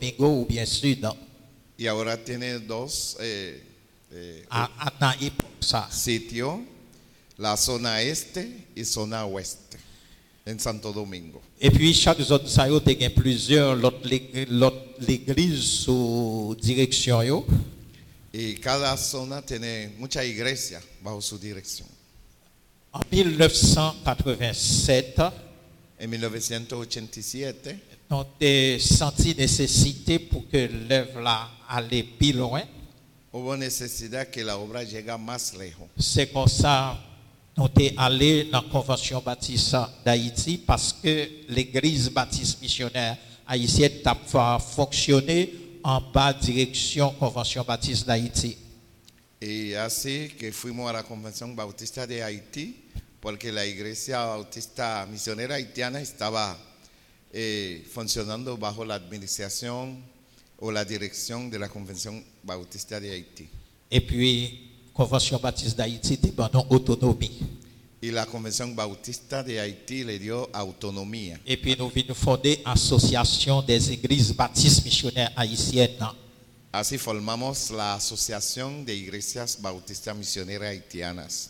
Domingo ou bien Sud. y ahora tiene dos Dans l'époque, ça. sitios, la zona este y zona oeste, en Santo Domingo. Et puis, chaque zone, ça y a plusieurs l'autre l'église sous direction. Yo. Y cada zona tiene mucha iglesia bajo su dirección. En 1987, En 1987, on a senti nécessité pour que l'œuvre là aille plus loin. hubo necesidad que la obra llegue más lejos. C'est comme ça on est allé dans la Convention baptiste d'Haïti parce que l'église baptiste missionnaire haïtienne a fonctionné en bas direction Convention baptiste d'Haïti. Y así que fuimos a la Convención Bautista de Haití, porque la Iglesia Bautista Misionera Haitiana estaba funcionando bajo la administración o la dirección de la Convención Bautista de Haití. Et puis, Convention baptiste d'Haïti était dans autonomie. Y la Convención Bautista de Haití le dio autonomía. Et puis, nous venons fonder l'Association des églises baptistes missionnaires haïtiennes. Así formamos la Asociación de Iglesias Bautistas Misioneras Haitianas.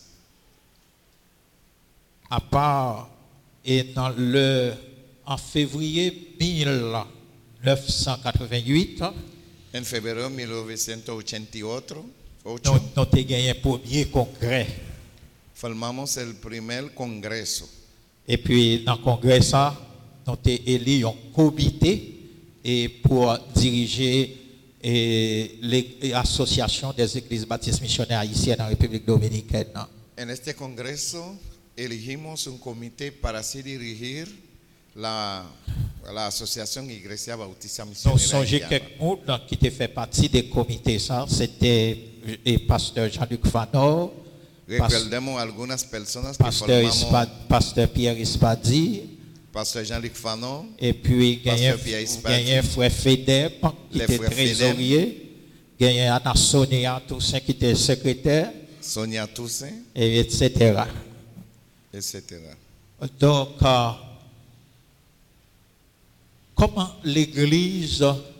À part, et en février 1988, En febrero de 1988, nous avons gagné un premier congrès. formamos el primer congreso. Et puis, dans le congrès, ça, nous avons élu un comité et pour diriger l'association des églises baptistes missionnaires haïtiennes en République dominicaine. En este congreso elegimos un comité para así dirigir la Asociación Iglesia Bautista Nous Misionera songez Haitiana. quelqu'un qui était fait partie des comités, ça, c'était le pasteur Jean-Luc Fanor, Recordemos algunas personas que pasteur, formamos, pasteur Pierre Ispadi, Pastor Jean-Luc Fanon, et puis Pasteur Pierre Ispadi, gagné frère Fedep qui les était frères trésorier, gagné Anna Sonia Toussaint qui était secrétaire, Sonia Toussaint, et etc. etc. Donc, comment l'église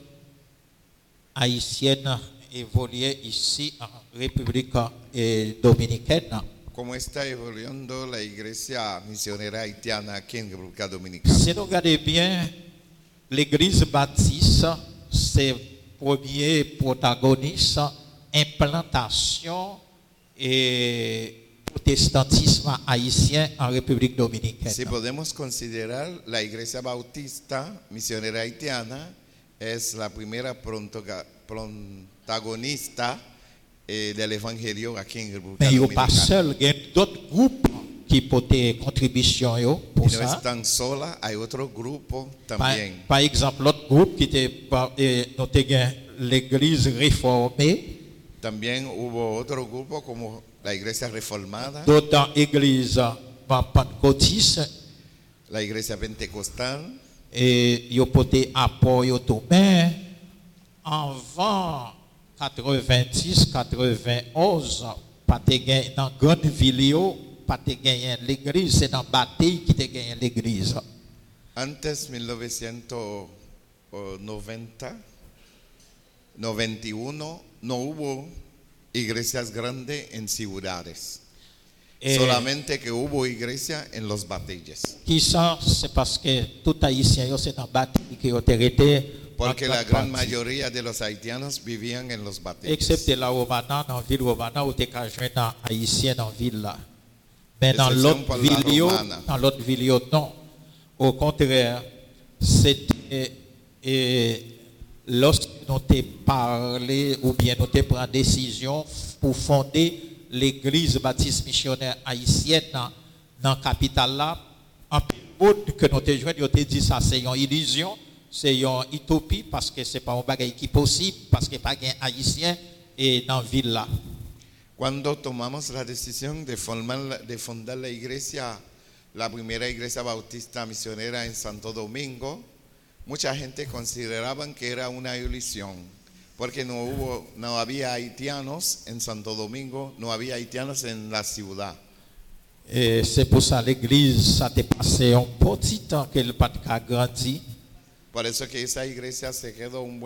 haïtienne évoluait ici en République dominicaine? ¿Cómo está evolucionando la Iglesia Misionera Haitiana aquí en República Dominicana? Si nous regardons bien, l'église baptiste, c'est le premier protagoniste, implantation et protestantisme haïtien en République dominicaine. Si podemos considerar la Iglesia Bautista Misionera Haitiana es la primera protagonista del Evangelio aquí en República Mais il n'y a pas Dominicana. seul, il y a d'autres groupes qui portent contribution yo, Y pour no ça. están sola, hay otro grupo Par, también. par exemple, l'autre groupe qui était l'église réformée, También hubo otro grupo como la Iglesia Reformada, d'autres églises pentecôtistes, la Iglesia Pentecostal. et ils ont porté apport yo tout. Mais avant 90, 91, pas de gain dans grande ville, yo, pas de gagné l'église, c'est dans bataille qui te gagné l'église. Antes 1990, 91, no hubo iglesias grandes en ciudades. Solamente que hubo iglesia en los batalles. Qui ça, c'est parce que tout haïtien yo, c'est dans bataille qui ont été. Porque la gran mayoría de los haitianos vivían en los batalles. Excepté la Romana, dans la ville Romana, où tu as joué dans haïtien dans la ville là. Mais dans Exception l'autre pour la ville, yo, Romana. dans l'autre ville, yo, non. Au contraire, c'était lorsque nous t'ai parlé ou bien nous t'ai pris décision pour fonder l'église baptiste missionnaire haïtienne dans la capitale là, en période que nous t'ai joué, nous t'ai dit ça, c'est une illusion. C'est une utopie parce que ce n'est pas un bagage qui est possible, parce qu'il n'y a pas de haïtien et dans la ville là. Cuando tomamos la decisión de fundar la iglesia, la primera iglesia bautista misionera en Santo Domingo, mucha gente consideraban que era una ilusión, porque no había haitianos en Santo Domingo, no había haitianos en la ciudad. Et c'est pour ça que l'église, ça t'est passé un petit temps qu'elle n'a pas grandi. Por eso que esa iglesia se quedó un